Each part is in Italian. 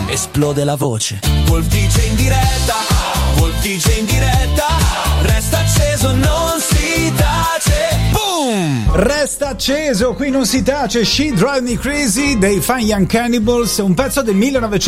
esplode la voce. Wolf DJ in diretta, Wolf DJ in diretta, resta acceso, non si tace. Boom! Resta acceso, qui non si tace. She Drive Me Crazy dei Fine Young Cannibals, un pezzo del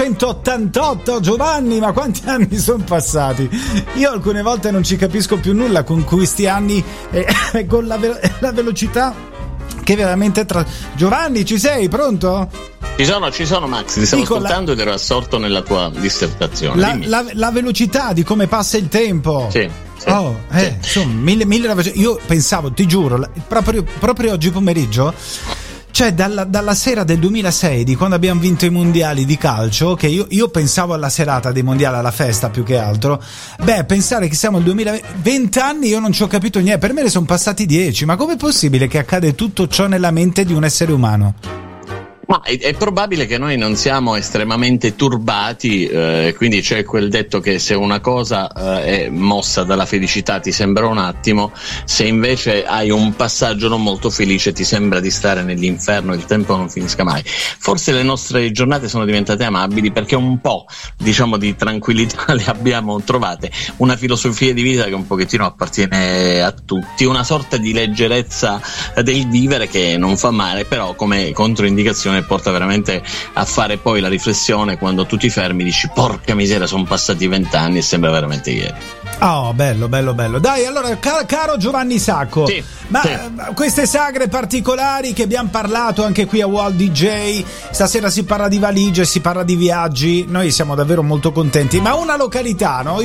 1988. Giovanni, ma quanti anni sono passati? Io alcune volte non ci capisco più nulla con questi anni e con la velocità che veramente Giovanni, ci sei? Pronto? Ci sono Max, ti stavo ascoltando ed ero assorto nella tua dissertazione. La velocità di come passa il tempo. Sì. Insomma, 1900. Io pensavo, ti giuro, proprio oggi pomeriggio, cioè dalla sera del 2006, di quando abbiamo vinto i mondiali di calcio, che io pensavo alla serata dei mondiali, alla festa più che altro. Pensare che siamo nel 2020 anni, io non ci ho capito niente. Per me ne sono passati 10. Ma com'è possibile che accade tutto ciò nella mente di un essere umano? Ma è probabile che noi non siamo estremamente turbati, quindi c'è quel detto che se una cosa è mossa dalla felicità ti sembra un attimo, se invece hai un passaggio non molto felice ti sembra di stare nell'inferno, il tempo non finisca mai. Forse le nostre giornate sono diventate amabili perché un po', diciamo, di tranquillità le abbiamo trovate, una filosofia di vita che un pochettino appartiene a tutti, una sorta di leggerezza del vivere che non fa male, però come controindicazione porta veramente a fare poi la riflessione quando tu ti fermi, dici porca miseria, sono passati 20 anni e sembra veramente ieri. Oh, bello. Dai, allora, caro Giovanni Sacco, sì. Queste sagre particolari che abbiamo parlato anche qui a World DJ, stasera si parla di valigie, si parla di viaggi, noi siamo davvero molto contenti, ma una località, no?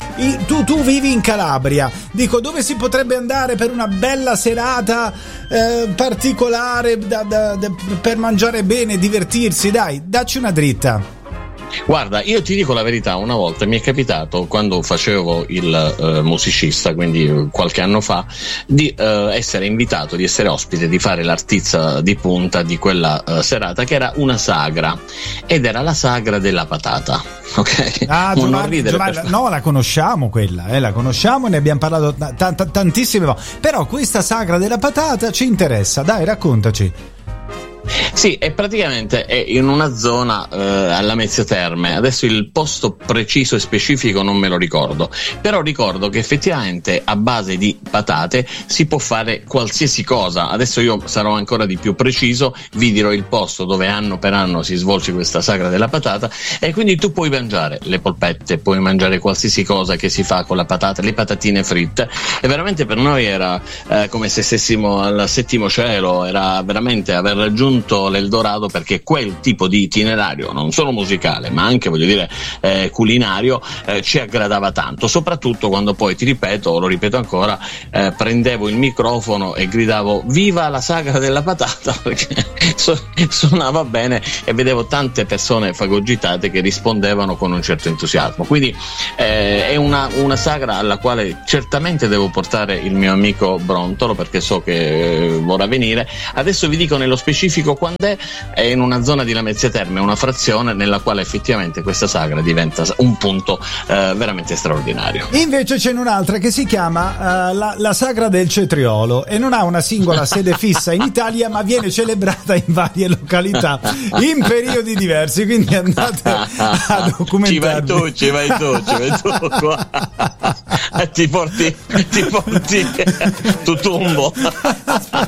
Tu vivi in Calabria, dico, dove si potrebbe andare per una bella serata particolare per mangiare bene, divertirsi? Dai, dacci una dritta. Guarda, io ti dico la verità, una volta mi è capitato, quando facevo il musicista, quindi qualche anno fa, di essere invitato, di essere ospite, di fare l'artista di punta di quella serata, che era una sagra, ed era la sagra della patata, ok? Giovanni, no, la conosciamo quella, la conosciamo, ne abbiamo parlato tantissime volte, però questa sagra della patata ci interessa, dai, raccontaci. Sì, è praticamente in una zona alla Mezzia Terme. Adesso il posto preciso e specifico non me lo ricordo, però ricordo che effettivamente a base di patate si può fare qualsiasi cosa. Adesso io sarò ancora di più preciso, vi dirò il posto dove anno per anno si svolge questa sagra della patata, e quindi tu puoi mangiare le polpette, puoi mangiare qualsiasi cosa che si fa con la patata, le patatine fritte, e veramente per noi era come se stessimo al settimo cielo, era veramente aver raggiunto l'Eldorado, perché quel tipo di itinerario, non solo musicale ma anche, voglio dire, culinario, ci aggradava tanto, soprattutto quando poi, ti ripeto, lo ripeto ancora, prendevo il microfono e gridavo viva la sagra della patata, perché suonava bene e vedevo tante persone fagogitate che rispondevano con un certo entusiasmo. Quindi è una sagra alla quale certamente devo portare il mio amico Brontolo, perché so che vorrà venire. Adesso vi dico nello specifico quando è in una zona di Lamezia Terme, una frazione nella quale effettivamente questa sagra diventa un punto veramente straordinario. Invece c'è un'altra che si chiama la sagra del cetriolo, e non ha una singola sede fissa in Italia, ma viene celebrata in varie località in periodi diversi, quindi andate a documentarvi. Ci vai tu qua. ti porti Tutumbo.